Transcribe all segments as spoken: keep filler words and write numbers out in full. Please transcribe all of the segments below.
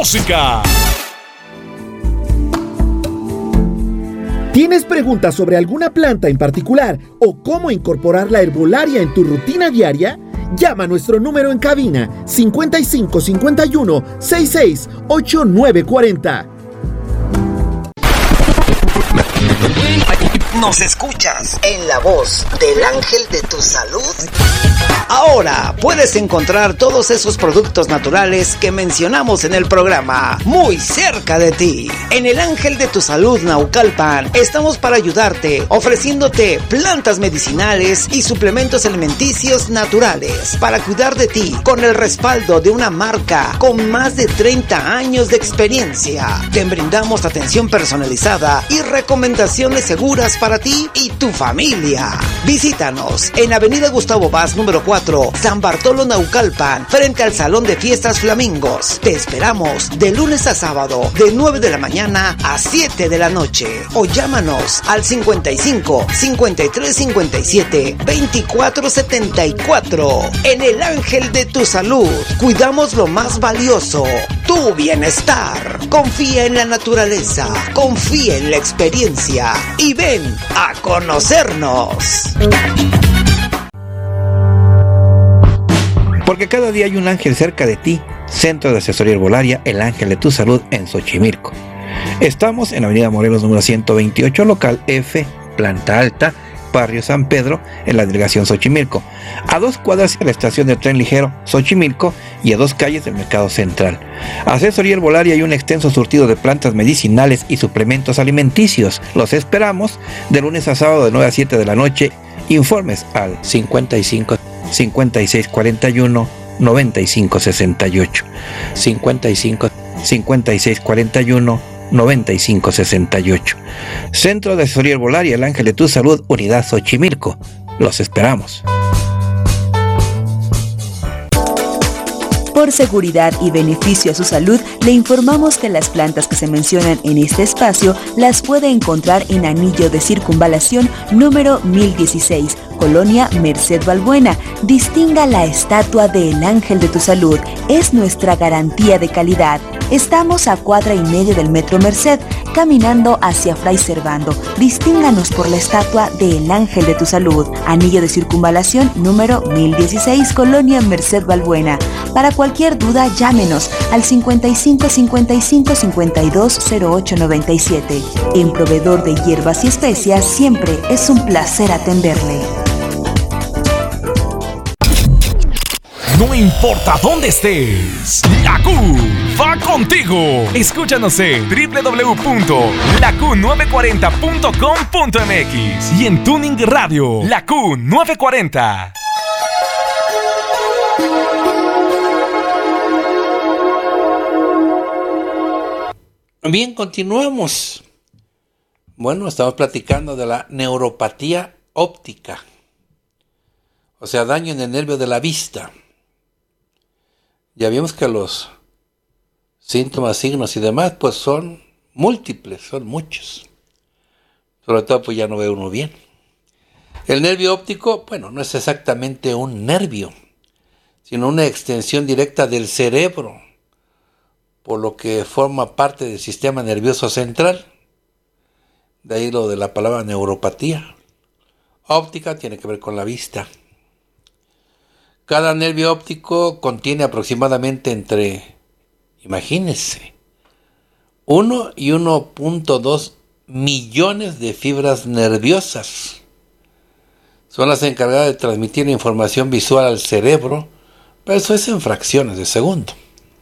música. ¿Tienes preguntas sobre alguna planta en particular o cómo incorporar la herbolaria en tu rutina diaria? Llama a nuestro número en cabina cincuenta y cinco cincuenta y uno sesenta y seis ochenta y nueve cuarenta. Nos escuchas en la voz del ángel de tu salud. Ahora puedes encontrar todos esos productos naturales que mencionamos en el programa muy cerca de ti. En el Ángel de tu Salud Naucalpan estamos para ayudarte, ofreciéndote plantas medicinales y suplementos alimenticios naturales para cuidar de ti, con el respaldo de una marca con más de treinta años de experiencia. Te brindamos atención personalizada y recomendaciones seguras para ti y tu familia. Visítanos en Avenida Gustavo Vaz número cuatro, San Bartolo Naucalpan, frente al Salón de Fiestas Flamingos. Te esperamos de lunes a sábado, de nueve de la mañana a siete de la noche. O llámanos al cincuenta y cinco, cincuenta y tres, cincuenta y siete, veinticuatro setenta y cuatro. En el Ángel de tu Salud, cuidamos lo más valioso, tu bienestar. Confía en la naturaleza, confía en la experiencia y ven a conocernos. Porque cada día hay un ángel cerca de ti. Centro de Asesoría Herbolaria El Ángel de tu Salud en Xochimilco. Estamos en Avenida Morelos número ciento veintiocho, local F, planta alta, barrio San Pedro, en la delegación Xochimilco, a dos cuadras de la estación de tren ligero Xochimilco y a dos calles del Mercado Central. Asesoría Herbolaria y un extenso surtido de plantas medicinales y suplementos alimenticios. Los esperamos de lunes a sábado de nueve a siete de la noche. Informes al cincuenta y cinco, cincuenta y seis cuarenta y uno, noventa y cinco sesenta y ocho, cincuenta y cinco, cincuenta y seis cuarenta y uno, noventa y cinco sesenta y ocho. Centro de Asesoría Herbolaria El Ángel de tu Salud, Unidad Xochimilco. Los esperamos. Por seguridad y beneficio a su salud, le informamos que las plantas que se mencionan en este espacio las puede encontrar en Anillo de Circunvalación número mil dieciséis, Colonia Merced Balbuena. Distinga la estatua del Ángel de tu Salud. Es nuestra garantía de calidad. Estamos a cuadra y media del Metro Merced, caminando hacia Fray Servando. Distínganos por la estatua del Ángel de tu Salud. Anillo de Circunvalación número mil dieciséis, Colonia Merced Balbuena. Para cualquier duda, llámenos al cincuenta y cinco, cincuenta y cinco, cincuenta y dos, cero ocho noventa y siete. En Proveedor de Hierbas y Especias, siempre es un placer atenderle. No importa dónde estés, la Q va contigo. Escúchanos en doble u doble u doble u punto la q nueve cuarenta punto com punto m x y en Tuning Radio, La Q nueve cuarenta. Bien, continuamos. Bueno, estamos platicando de la neuropatía óptica, o sea, daño en el nervio de la vista. Ya vimos que los síntomas, signos y demás, pues son múltiples, son muchos. Sobre todo, pues ya no ve uno bien. El nervio óptico, bueno, no es exactamente un nervio, sino una extensión directa del cerebro, por lo que forma parte del sistema nervioso central. De ahí lo de la palabra neuropatía. Óptica tiene que ver con la vista. Cada nervio óptico contiene aproximadamente entre, imagínense, uno y uno punto dos millones de fibras nerviosas. Son las encargadas de transmitir la información visual al cerebro, pero eso es en fracciones de segundo.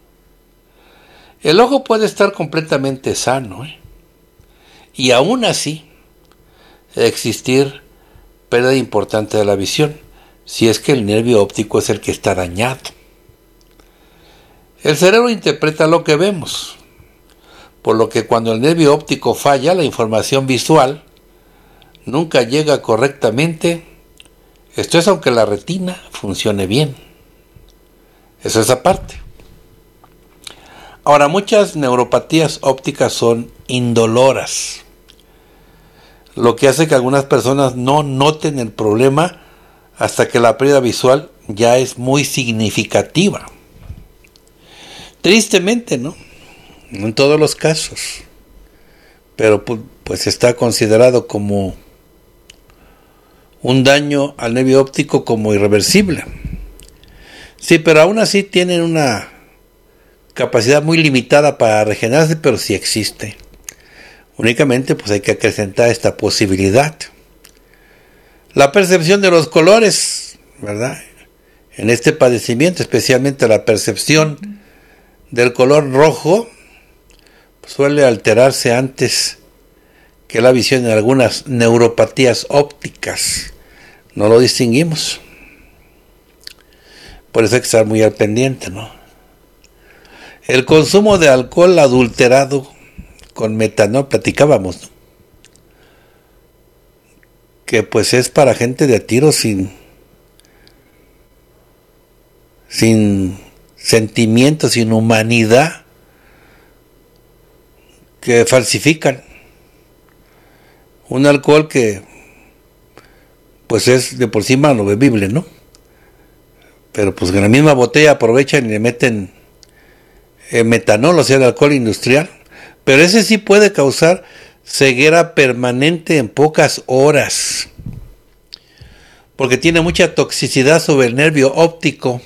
El ojo puede estar completamente sano, ¿eh? Y aún así existir pérdida importante de la visión, si es que el nervio óptico es el que está dañado. El cerebro interpreta lo que vemos, por lo que cuando el nervio óptico falla, la información visual nunca llega correctamente. Esto es aunque la retina funcione bien. Eso es aparte. Ahora, muchas neuropatías ópticas son indoloras, lo que hace que algunas personas no noten el problema hasta que la pérdida visual ya es muy significativa. Tristemente, ¿no? no en todos los casos, pero pues está considerado como un daño al nervio óptico como irreversible. Sí, pero aún así tienen una capacidad muy limitada para regenerarse, pero sí existe. Únicamente pues hay que acrecentar esta posibilidad. La percepción de los colores, ¿verdad? En este padecimiento, especialmente la percepción del color rojo, suele alterarse antes que la visión en algunas neuropatías ópticas. No lo distinguimos. Por eso hay que estar muy al pendiente, ¿no? El consumo de alcohol adulterado con metanol, platicábamos, ¿no? Que pues es para gente de a tiro sin, sin sentimientos, sin humanidad, que falsifican un alcohol que pues es de por sí malo bebible, ¿no? Pero pues en la misma botella aprovechan y le meten eh, metanol, o sea, el alcohol industrial. Pero ese sí puede causar ceguera permanente en pocas horas, porque tiene mucha toxicidad sobre el nervio óptico.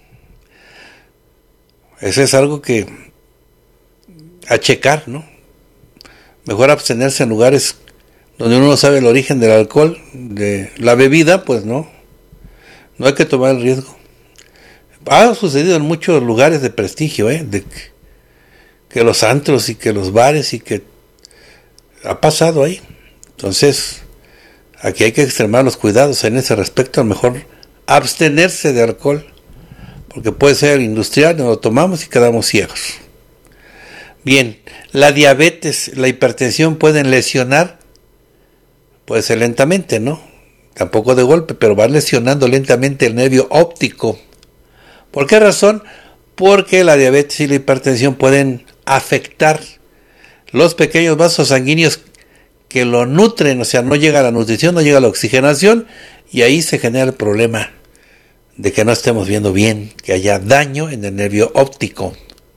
Eso es algo que a checar, ¿no? Mejor abstenerse en lugares donde uno no sabe el origen del alcohol, de la bebida, pues no, no hay que tomar el riesgo. Ha sucedido en muchos lugares de prestigio, ¿eh? De que, que los antros y que los bares y que ha pasado ahí. Entonces, aquí hay que extremar los cuidados en ese respecto. A lo mejor abstenerse de alcohol, porque puede ser industrial, nos lo tomamos y quedamos ciegos. Bien, la diabetes, la hipertensión pueden lesionar, puede ser lentamente, ¿no? Tampoco de golpe, pero va lesionando lentamente el nervio óptico. ¿Por qué razón? Porque la diabetes y la hipertensión pueden afectar los pequeños vasos sanguíneos que lo nutren, o sea, no llega la nutrición, no llega la oxigenación, y ahí se genera el problema de que no estemos viendo bien, que haya daño en el nervio óptico.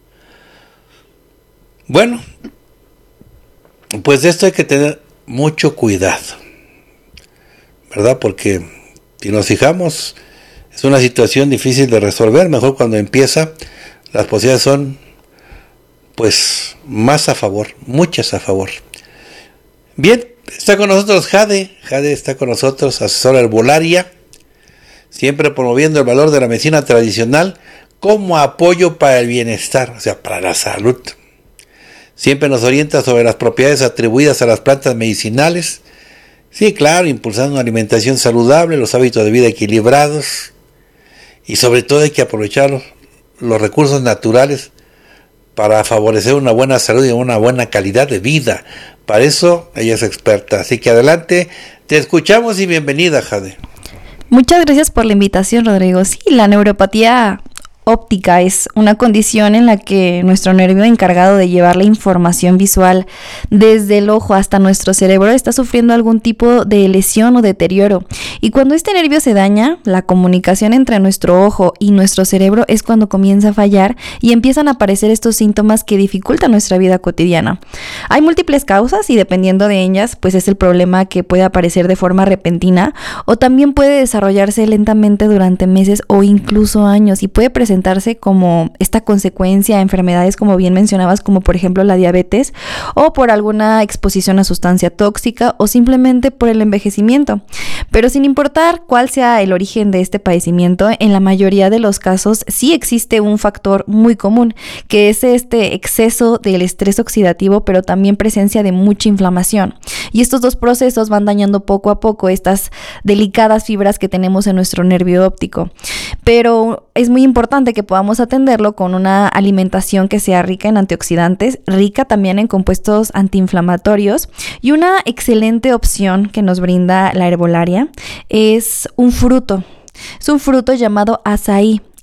Bueno, pues de esto hay que tener mucho cuidado, ¿verdad? Porque si nos fijamos, es una situación difícil de resolver. Mejor cuando empieza, las posibilidades son pues más a favor, muchas a favor. Bien, está con nosotros Jade, Jade está con nosotros, asesora herbolaria, siempre promoviendo el valor de la medicina tradicional como apoyo para el bienestar, o sea, para la salud. Siempre nos orienta sobre las propiedades atribuidas a las plantas medicinales. Sí, claro, impulsando una alimentación saludable, los hábitos de vida equilibrados, y sobre todo hay que aprovechar los, los recursos naturales para favorecer una buena salud y una buena calidad de vida. Para eso ella es experta. Así que adelante, te escuchamos y bienvenida, Jade. Muchas gracias por la invitación, Rodrigo. Sí, la neuropatía óptica es una condición en la que nuestro nervio encargado de llevar la información visual desde el ojo hasta nuestro cerebro está sufriendo algún tipo de lesión o deterioro. Y cuando este nervio se daña, la comunicación entre nuestro ojo y nuestro cerebro es cuando comienza a fallar y empiezan a aparecer estos síntomas que dificultan nuestra vida cotidiana. Hay múltiples causas y dependiendo de ellas, pues es el problema que puede aparecer de forma repentina o también puede desarrollarse lentamente durante meses o incluso años y puede presentarse como esta consecuencia a enfermedades, como bien mencionabas, como por ejemplo la diabetes, o por alguna exposición a sustancia tóxica, o simplemente por el envejecimiento. Pero sin importar cuál sea el origen de este padecimiento, en la mayoría de los casos sí existe un factor muy común, que es este exceso del estrés oxidativo, pero también presencia de mucha inflamación. Y estos dos procesos van dañando poco a poco estas delicadas fibras que tenemos en nuestro nervio óptico. Pero es muy importante que podamos atenderlo con una alimentación que sea rica en antioxidantes, rica también en compuestos antiinflamatorios, y una excelente opción que nos brinda la herbolaria es un fruto. Es un fruto llamado azaí.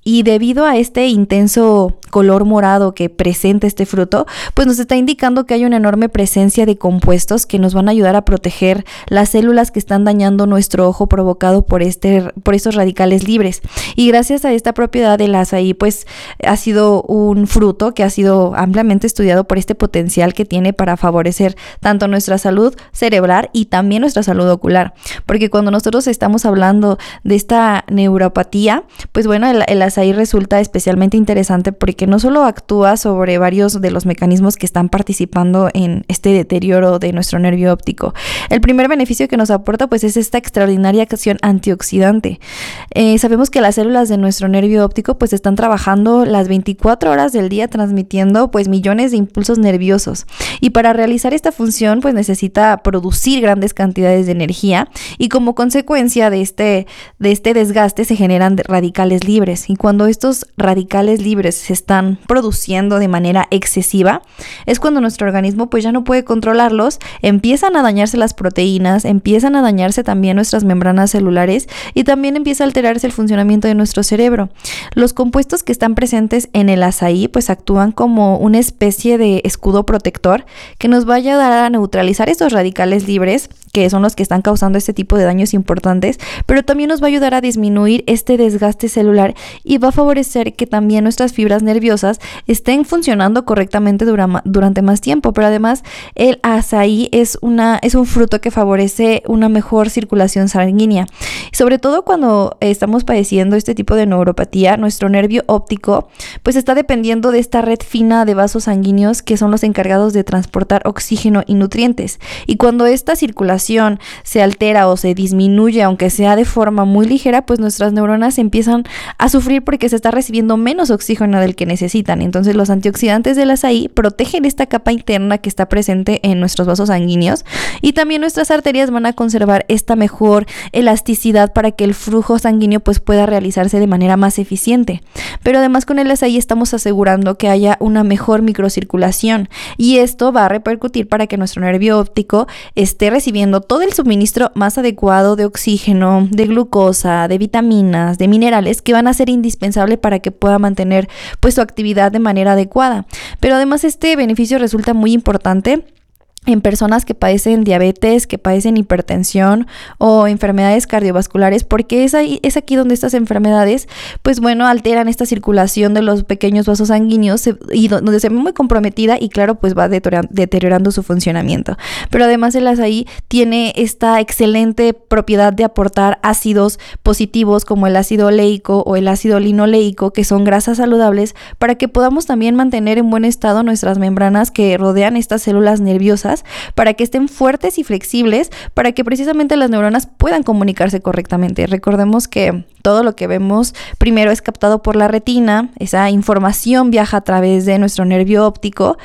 Y debido a este intenso color morado que presenta este fruto, pues nos está indicando que hay una enorme presencia de compuestos que nos van a ayudar a proteger las células que están dañando nuestro ojo provocado por este por estos radicales libres. Y gracias a esta propiedad del azaí, pues ha sido un fruto que ha sido ampliamente estudiado por este potencial que tiene para favorecer tanto nuestra salud cerebral y también nuestra salud ocular. Porque cuando nosotros estamos hablando de esta neuropatía, pues bueno, el, el azaí resulta especialmente interesante porque no solo actúa sobre varios de los mecanismos que están participando en este deterioro de nuestro nervio óptico. El primer beneficio que nos aporta pues es esta extraordinaria acción antioxidante. Eh, sabemos que las células de nuestro nervio óptico pues están trabajando las veinticuatro horas del día transmitiendo pues millones de impulsos nerviosos, y para realizar esta función pues necesita producir grandes cantidades de energía, y como consecuencia de este, de este desgaste se generan radicales libres, y cuando estos radicales libres se están produciendo de manera excesiva es cuando nuestro organismo pues ya no puede controlarlos, empiezan a dañarse las proteínas, empiezan a dañarse también nuestras membranas celulares y también empieza a alterarse el funcionamiento de nuestro cerebro. Los compuestos que están presentes en el azaí pues actúan como una especie de escudo protector que nos va a ayudar a neutralizar estos radicales libres, que son los que están causando este tipo de daños importantes, pero también nos va a ayudar a disminuir este desgaste celular y va a favorecer que también nuestras fibras nerviosas estén funcionando correctamente dura, durante más tiempo. Pero además el azaí es, una, es un fruto que favorece una mejor circulación sanguínea. Sobre todo cuando estamos padeciendo este tipo de neuropatía, nuestro nervio óptico pues está dependiendo de esta red fina de vasos sanguíneos que son los encargados de transportar oxígeno y nutrientes. Y cuando esta circulación se altera o se disminuye, aunque sea de forma muy ligera, pues nuestras neuronas empiezan a sufrir porque se está recibiendo menos oxígeno del que necesitan. Entonces los antioxidantes del azaí protegen esta capa interna que está presente en nuestros vasos sanguíneos, y también nuestras arterias van a conservar esta mejor elasticidad para que el flujo sanguíneo pues pueda realizarse de manera más eficiente. Pero además con el azaí estamos asegurando que haya una mejor microcirculación, y esto va a repercutir para que nuestro nervio óptico esté recibiendo todo el suministro más adecuado de oxígeno, de glucosa, de vitaminas, de minerales que van a ser indispensables para que pueda mantener pues su actividad de manera adecuada. Pero además este beneficio resulta muy importante en personas que padecen diabetes, que padecen hipertensión o enfermedades cardiovasculares, porque es, ahí, es aquí donde estas enfermedades, pues bueno, alteran esta circulación de los pequeños vasos sanguíneos y donde se ve muy comprometida y claro, pues va deteriorando su funcionamiento. Pero además el azaí tiene esta excelente propiedad de aportar ácidos positivos como el ácido oleico o el ácido linoleico, que son grasas saludables, para que podamos también mantener en buen estado nuestras membranas que rodean estas células nerviosas, para que estén fuertes y flexibles, para que precisamente las neuronas puedan comunicarse correctamente. Recordemos que todo lo que vemos primero es captado por la retina, esa información viaja a través de nuestro nervio óptico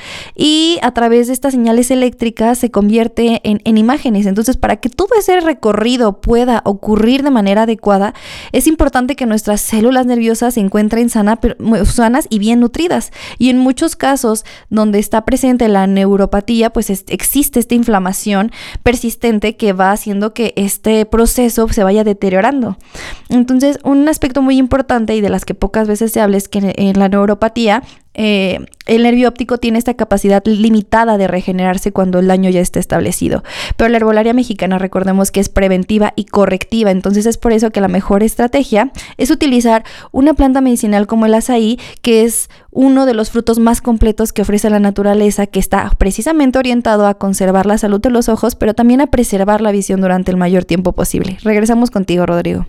y a través de estas señales eléctricas se convierte en, en imágenes. Entonces, para que todo ese recorrido pueda ocurrir de manera adecuada, es importante que nuestras células nerviosas se encuentren sana, pero, sanas y bien nutridas. Y en muchos casos donde está presente la neuropatía, pues es, existe esta inflamación persistente que va haciendo que este proceso se vaya deteriorando. Entonces, un aspecto muy importante y de las que pocas veces se habla es que en la neuropatía eh, el nervio óptico tiene esta capacidad limitada de regenerarse cuando el daño ya está establecido. Pero la herbolaria mexicana, recordemos que es preventiva y correctiva, entonces es por eso que la mejor estrategia es utilizar una planta medicinal como el azaí, que es uno de los frutos más completos que ofrece la naturaleza, que está precisamente orientado a conservar la salud de los ojos, pero también a preservar la visión durante el mayor tiempo posible. Regresamos contigo, Rodrigo.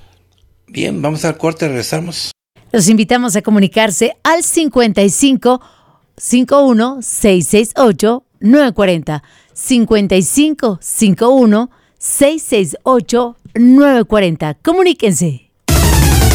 Bien, vamos al corte, regresamos. Los invitamos a comunicarse al cincuenta y cinco, cincuenta y uno, seiscientos sesenta y ocho, novecientos cuarenta. cincuenta y cinco, cincuenta y uno, seiscientos sesenta y ocho, novecientos cuarenta. Comuníquense.